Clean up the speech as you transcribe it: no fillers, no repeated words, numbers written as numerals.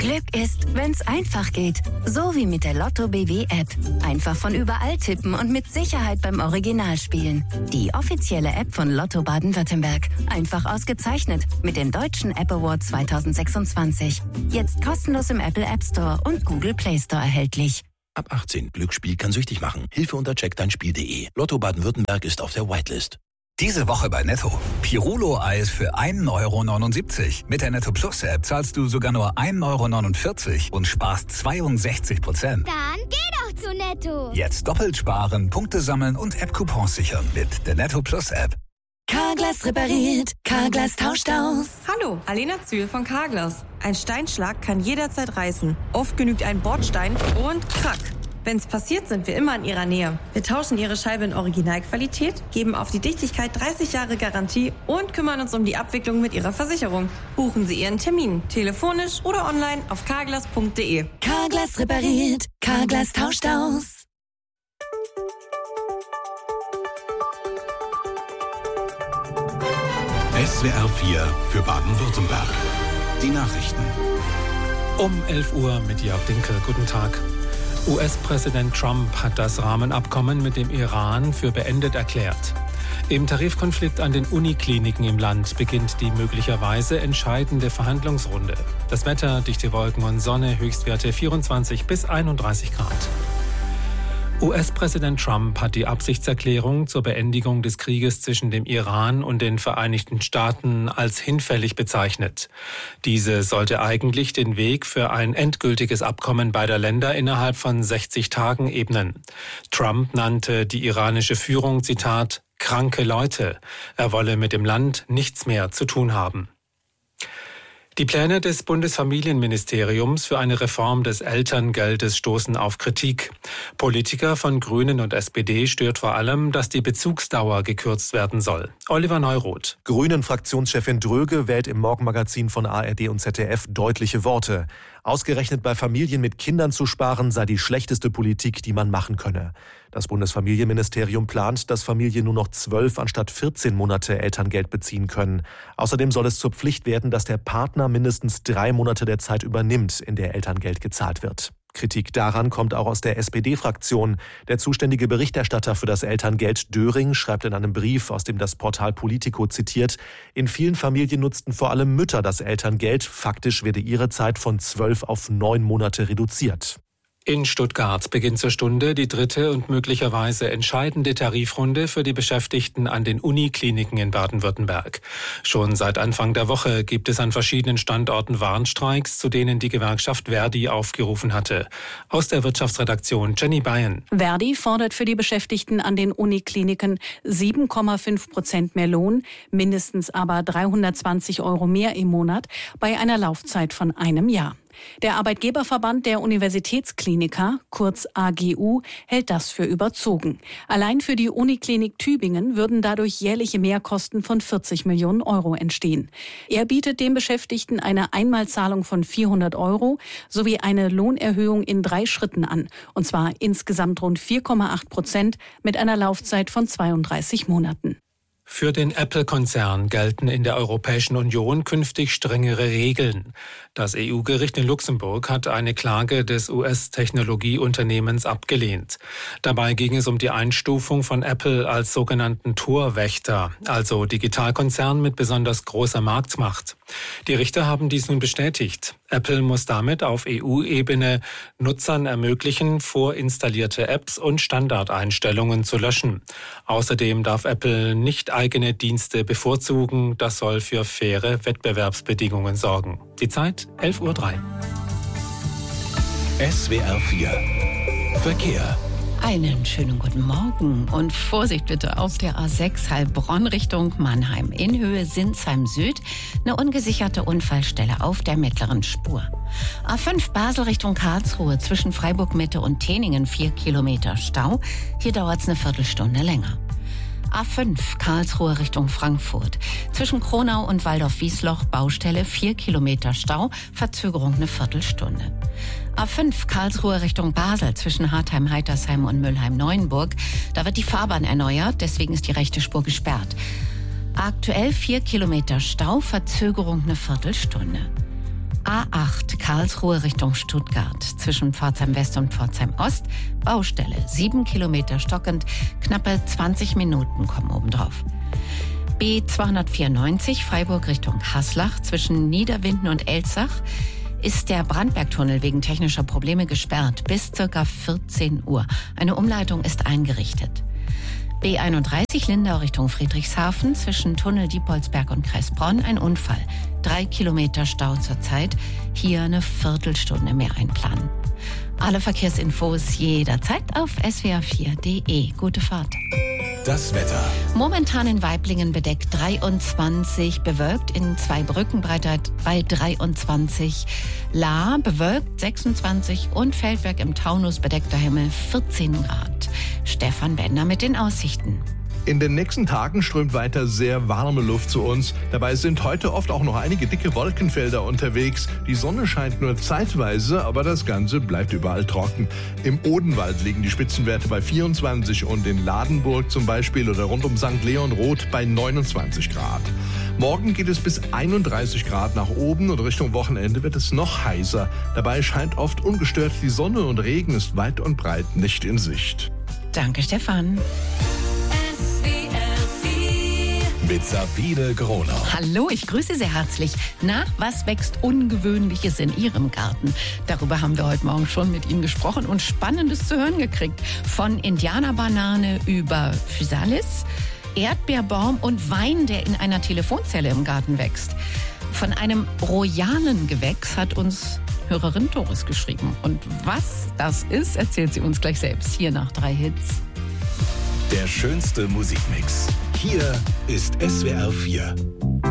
Glück ist, wenn's einfach geht. So wie mit der Lotto BW-App. Einfach von überall tippen und mit Sicherheit beim Original spielen. Die offizielle App von Lotto Baden-Württemberg. Einfach ausgezeichnet mit dem Deutschen App Award 2026. Jetzt kostenlos im Apple App Store und Google Play Store erhältlich. Ab 18. Glücksspiel kann süchtig machen. Hilfe unter checkdeinspiel.de. Lotto Baden-Württemberg ist auf der Whitelist. Diese Woche bei Netto. Pirulo-Eis für 1,79 €. Mit der Netto Plus App zahlst du sogar nur 1,49 € und sparst 62%. Dann geh doch zu Netto. Jetzt doppelt sparen, Punkte sammeln und App-Coupons sichern mit der Netto Plus App. Carglass repariert, Carglass tauscht aus. Hallo, Alena Zühl von Carglass. Ein Steinschlag kann jederzeit reißen. Oft genügt ein Bordstein und krack. Wenn's passiert, sind wir immer in Ihrer Nähe. Wir tauschen Ihre Scheibe in Originalqualität, geben auf die Dichtigkeit 30 Jahre Garantie und kümmern uns um die Abwicklung mit Ihrer Versicherung. Buchen Sie Ihren Termin, telefonisch oder online auf carglass.de. Carglass repariert, Carglass tauscht aus. SWR 4 für Baden-Württemberg. Die Nachrichten. Um 11 Uhr mit Jörg Dinkel. Guten Tag. US-Präsident Trump hat das Rahmenabkommen mit dem Iran für beendet erklärt. Im Tarifkonflikt an den Unikliniken im Land beginnt die möglicherweise entscheidende Verhandlungsrunde. Das Wetter, dichte Wolken und Sonne, Höchstwerte 24 bis 31 Grad. US-Präsident Trump hat die Absichtserklärung zur Beendigung des Krieges zwischen dem Iran und den Vereinigten Staaten als hinfällig bezeichnet. Diese sollte eigentlich den Weg für ein endgültiges Abkommen beider Länder innerhalb von 60 Tagen ebnen. Trump nannte die iranische Führung, Zitat, kranke Leute. Er wolle mit dem Land nichts mehr zu tun haben. Die Pläne des Bundesfamilienministeriums für eine Reform des Elterngeldes stoßen auf Kritik. Politiker von Grünen und SPD stört vor allem, dass die Bezugsdauer gekürzt werden soll. Oliver Neuroth. Grünen-Fraktionschefin Dröge wählt im Morgenmagazin von ARD und ZDF deutliche Worte. Ausgerechnet bei Familien mit Kindern zu sparen, sei die schlechteste Politik, die man machen könne. Das Bundesfamilienministerium plant, dass Familien nur noch 12 anstatt 14 Monate Elterngeld beziehen können. Außerdem soll es zur Pflicht werden, dass der Partner mindestens 3 Monate der Zeit übernimmt, in der Elterngeld gezahlt wird. Kritik daran kommt auch aus der SPD-Fraktion. Der zuständige Berichterstatter für das Elterngeld Döring schreibt in einem Brief, aus dem das Portal Politico zitiert, in vielen Familien nutzten vor allem Mütter das Elterngeld. Faktisch werde ihre Zeit von 12 auf 9 Monate reduziert. In Stuttgart beginnt zur Stunde die dritte und möglicherweise entscheidende Tarifrunde für die Beschäftigten an den Unikliniken in Baden-Württemberg. Schon seit Anfang der Woche gibt es an verschiedenen Standorten Warnstreiks, zu denen die Gewerkschaft Verdi aufgerufen hatte. Aus der Wirtschaftsredaktion Jenny Bayern. Verdi fordert für die Beschäftigten an den Unikliniken 7,5% mehr Lohn, mindestens aber 320 € mehr im Monat bei einer Laufzeit von einem Jahr. Der Arbeitgeberverband der Universitätskliniker, kurz AGU, hält das für überzogen. Allein für die Uniklinik Tübingen würden dadurch jährliche Mehrkosten von 40 Millionen € entstehen. Er bietet den Beschäftigten eine Einmalzahlung von 400 € sowie eine Lohnerhöhung in 3 Schritten an, und zwar insgesamt rund 4,8% mit einer Laufzeit von 32 Monaten. Für den Apple-Konzern gelten in der Europäischen Union künftig strengere Regeln. Das EU-Gericht in Luxemburg hat eine Klage des US-Technologieunternehmens abgelehnt. Dabei ging es um die Einstufung von Apple als sogenannten Torwächter, also Digitalkonzern mit besonders großer Marktmacht. Die Richter haben dies nun bestätigt. Apple muss damit auf EU-Ebene Nutzern ermöglichen, vorinstallierte Apps und Standardeinstellungen zu löschen. Außerdem darf Apple nicht eigene Dienste bevorzugen. Das soll für faire Wettbewerbsbedingungen sorgen. Die Zeit 11:03 Uhr. SWR 4 Verkehr. Einen schönen guten Morgen und Vorsicht bitte auf der A6 Heilbronn Richtung Mannheim. In Höhe Sinsheim Süd eine ungesicherte Unfallstelle auf der mittleren Spur. A5 Basel Richtung Karlsruhe zwischen Freiburg Mitte und Teningen 4 Kilometer Stau. Hier dauert es eine Viertelstunde länger. A5 Karlsruhe Richtung Frankfurt. Zwischen Kronau und Waldorf-Wiesloch Baustelle 4 Kilometer Stau, Verzögerung eine Viertelstunde. A5 Karlsruhe Richtung Basel zwischen Hartheim-Heitersheim und Mülheim-Neuenburg. Da wird die Fahrbahn erneuert, deswegen ist die rechte Spur gesperrt. Aktuell 4 Kilometer Stau, Verzögerung eine Viertelstunde. A8 Karlsruhe Richtung Stuttgart zwischen Pforzheim West und Pforzheim Ost. Baustelle, 7 Kilometer stockend, knappe 20 Minuten kommen obendrauf. B294 Freiburg Richtung Haslach zwischen Niederwinden und Elzach ist der Brandbergtunnel wegen technischer Probleme gesperrt bis ca. 14 Uhr. Eine Umleitung ist eingerichtet. B31 Lindau Richtung Friedrichshafen zwischen Tunnel Diepoldsberg und Kressbronn ein Unfall. 3 Kilometer Stau zurzeit. Hier eine Viertelstunde mehr einplanen. Alle Verkehrsinfos jederzeit auf swr4.de. Gute Fahrt. Das Wetter. Momentan in Waiblingen bedeckt 23, bewölkt in Zweibrücken bei 23, Lahr bewölkt 26 und Feldberg im Taunus bedeckter Himmel 14 Grad. Stefan Bender mit den Aussichten. In den nächsten Tagen strömt weiter sehr warme Luft zu uns. Dabei sind heute oft auch noch einige dicke Wolkenfelder unterwegs. Die Sonne scheint nur zeitweise, aber das Ganze bleibt überall trocken. Im Odenwald liegen die Spitzenwerte bei 24 und in Ladenburg zum Beispiel oder rund um St. Leon-Roth bei 29 Grad. Morgen geht es bis 31 Grad nach oben und Richtung Wochenende wird es noch heißer. Dabei scheint oft ungestört die Sonne und Regen ist weit und breit nicht in Sicht. Danke, Stefan. Mit Sabine Gronau. Hallo, ich grüße sehr herzlich. Na, was wächst Ungewöhnliches in Ihrem Garten? Darüber haben wir heute Morgen schon mit Ihnen gesprochen und Spannendes zu hören gekriegt. Von Indianerbanane über Physalis, Erdbeerbaum und Wein, der in einer Telefonzelle im Garten wächst. Von einem royalen Gewächs hat uns Hörerin Doris geschrieben. Und was das ist, erzählt sie uns gleich selbst. Hier nach 3 Hits. Der schönste Musikmix. Hier ist SWR 4.